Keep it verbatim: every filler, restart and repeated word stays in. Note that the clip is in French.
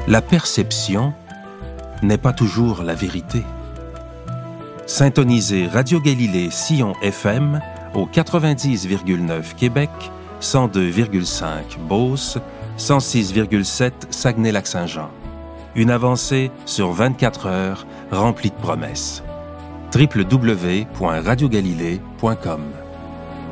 La perception n'est pas toujours la vérité. Syntonisez Radio Galilée Sion F M au quatre-vingt-dix virgule neuf Québec, cent deux virgule cinq Beauce, cent six virgule sept Saguenay-Lac-Saint-Jean. Une avancée sur vingt-quatre heures remplie de promesses. w w w point radio galilée point com